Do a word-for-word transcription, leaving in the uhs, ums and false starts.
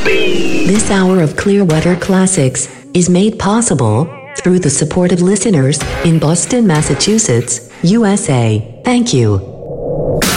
This hour of Clearwater Classics is made possible through the support of listeners in Boston, Massachusetts, U S A. Thank you.